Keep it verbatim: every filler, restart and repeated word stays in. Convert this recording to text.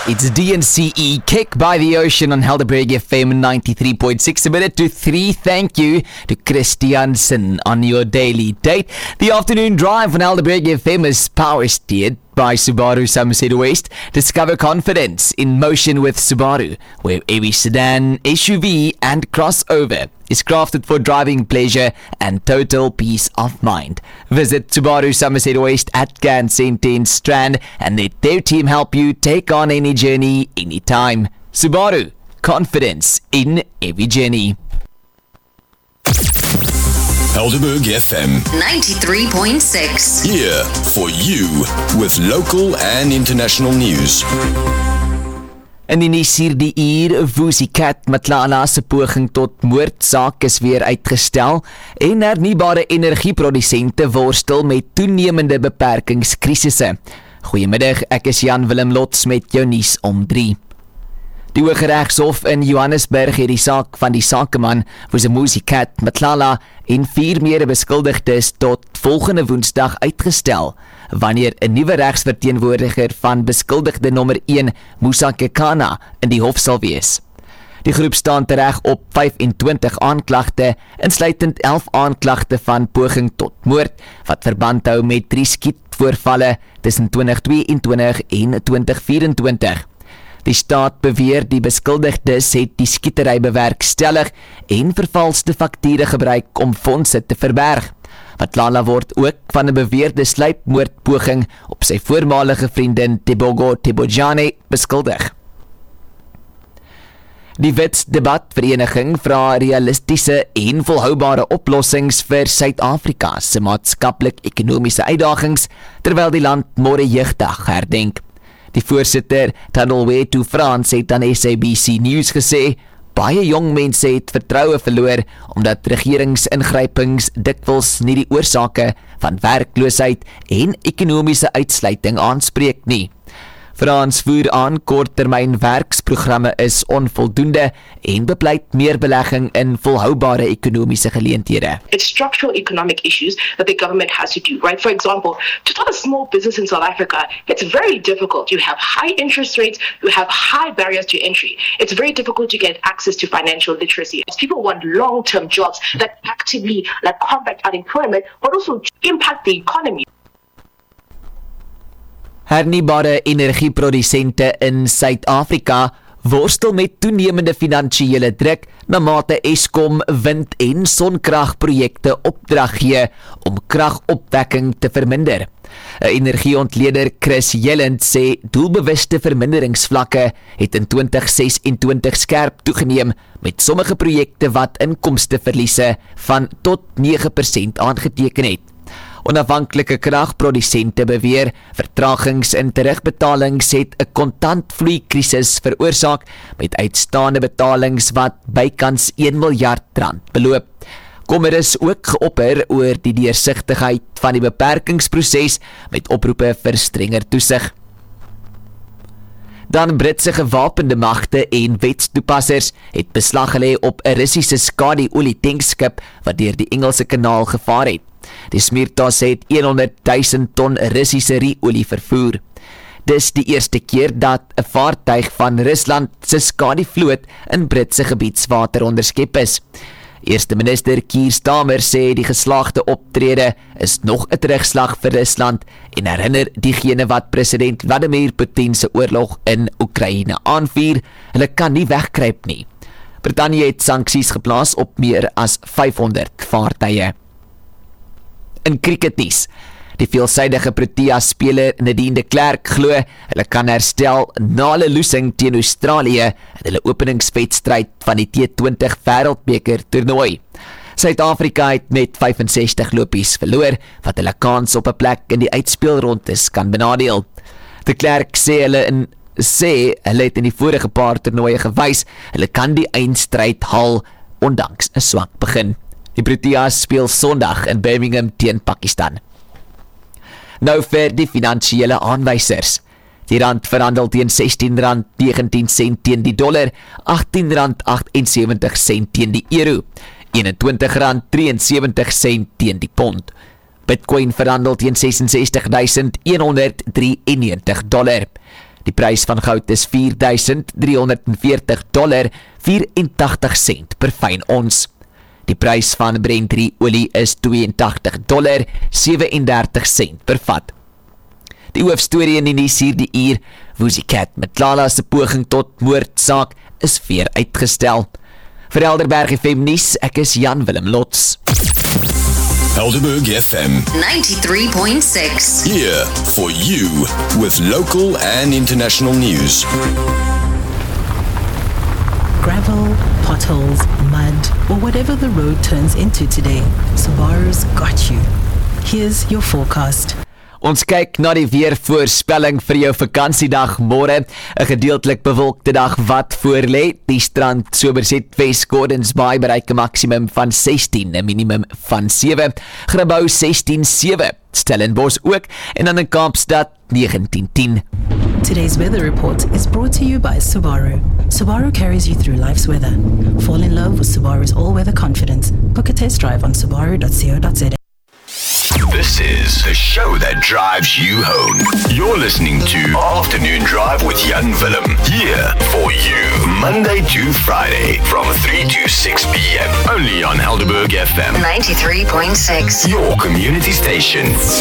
It's D N C E, Kick by the Ocean on Helderberg F M ninety-three point six. A minute to three. Thank you to Christiansen on your daily date. The afternoon drive on Helderberg F M is power steered by Subaru Somerset West. Discover confidence in motion with Subaru, where every sedan, S U V and crossover is crafted for driving pleasure and total peace of mind. Visit Subaru Somerset West at Gan Centre in Strand and let their team help you take on any journey, anytime. Subaru, confidence in every journey. Helderberg F M ninety-three point six. Here for you with local and international news. In die nuus hierdie uur, Vusicat Matlala se poging tot moordsaak is weer uitgestel en hernubare energieprodusente worstel met toenemende beperkingskrisisse. Goeiemiddag, ek is Jan Willem Lots met jou nuus om drie. Die Hooggeregshof in Johannesburg het die saak van die sakeman Vusicat Matlala en vier meer beskuldigdes tot volgende Woensdag uitgestel, wanneer 'n nuwe regsverteenwoordiger van beskuldigde nommer een, Musa Kekana, in die hof sal wees. Die groep staan tereg op vyf-en-twintig aanklagte, insluitend elf aanklagte van poging tot moord, wat verband hou met drie skietvoorvalle tussen twintig twee-en-twintig en twintig vyf-en-twintig. Die staat beweer die beskuldigdes het die skietery bewerkstellig en vervalste fakture gebruik om fondse te verberg. Matlala word ook van 'n beweerde sluipmoordpoging op sy voormalige vriendin Tebogo Tebojane beskuldig. Die Witsdebatvereniging vra realistiese en volhoubare oplossings vir Suid-Afrika se maatskaplik-ekonomiese uitdagings, terwyl die land môre jeugdag herdenk. Die voorsitter, Thandolwetu Frans, het aan S A B C News gesê, baie jong mense het vertroue verloor omdat regeringsingrypings dikwels nie die oorsake van werkloosheid en ekonomiese uitsluiting aanspreek nie. Frans voer aan korttermyn werksprogramme is onvoldoende en bepleit meer belegging in volhoubare ekonomiese geleenthede. It's structural economic issues that the government has to do, right? For example, to start a small business in South Africa, it's very difficult. You have high interest rates, you have high barriers to entry. It's very difficult to get access to financial literacy. People want long-term jobs that actively like combat unemployment, but also impact the economy. Hernubare energieprodusente in Suid-Afrika worstel met toenemende finansiële druk na mate Eskom wind- en sonkragprojekte opdrag gee om kragopwekking te verminder. 'n Energieontleder Chris Jelland sê doelbewuste verminderingsvlakke het in twintig ses-en-twintig skerp toegeneem met sommige projekte wat inkomsteverliese van tot nege persent aangeteken het. Onafhanklike kragprodusente beweer vertragings in terugbetalings het 'n kontantvloeikrisis veroorsaak met uitstaande betalings wat bykans een miljard rand beloop. Kommer is ook geopper oor die deursigtigheid van die beperkingsproses met oproepe vir strenger toesig. Dan Britse gewapende magte en wetstoepassers het beslag gelê op 'n Russiese skadu-olie-tankskip wat deur die Engelse Kanaal gevaar het. Die Smirtas het honderdduisend ton Russiese ru-olie vervoer. Dis die eerste keer dat 'n vaartuig van Rusland se skadu-vloot in Britse gebiedswater onderskep is. Eerste minister Keir Starmer sê die geslaagde optrede is nog 'n terugslag vir Rusland en herinner diegene wat president Vladimir Putin se oorlog in Oekraïne aanvuur, hulle kan nie wegkruip nie. Brittanje het sanksies geplaas op meer as vyfhonderd vaartuie. In cricketnuus, die veelsidige Protea-speler Nadine de Klerk glo hulle kan herstel na hulle losing teen Australië in hulle openingswedstryd van die T twintig Wêreldbeker toernooi. Suid-Afrika het met vyf-en-sestig lopies verloor, wat hulle kans op 'n plek in die uitspelrondes kan benadeel. De Klerk sê hulle in sê hulle het in die vorige paar toernooie gewys, hulle kan die eindstryd haal ondanks 'n swak begin. Die Proteas speel Sondag in Birmingham teen Pakistan. Nou vir die finansiële aanwysers. Die rand verhandel teen sestien rand negentien sent teen die dollar, agttien rand agtensewentig sent teen die euro, eenentwintig rand ses drie sewe sent teen die pond. Bitcoin verhandel teen ses ses duisend een honderd drieënnegentig dollar. Die prys van goud is vier duisend driehonderdveertig dollar, vyf-en-tagtig sent per fyn ons. Die prys van Brent olie is twee-en-tagtig dollar, sewe-en-dertig sent per vat. Die hoofstorie in die nuus hierdie uur, Woozy Cat met Lala se poging tot moordsaak is weer uitgestel. Vir Helderberg F M nuus, ek is Jan Willem Lots. Helderberg F M. ninety-three point six. Here for you with local and international news. Gravel, potholes, mud, or whatever the road turns into today, Subaru's got you. Here's your forecast. Ons kyk na die weervoorspelling vir jou vakansiedag môre, 'n gedeeltelik bewolkte dag wat voorlê. Die strand Somerset West Gordons Bay bereik 'n maksimum van sestien, 'n minimum van sewe. Grabouw sestien sewe, Stellenbosch ook en dan in Kaapstad negentien tien. Today's weather report is brought to you by Subaru. Subaru carries you through life's weather. Fall in love with Subaru's all-weather confidence. Book a test drive on subaru dot co dot za. This is the show that drives you home. You're listening to Afternoon Drive with Jan Willem. Here for you, Monday to Friday from three to six p.m. Only on Helderberg F M. ninety-three point six. Your community station.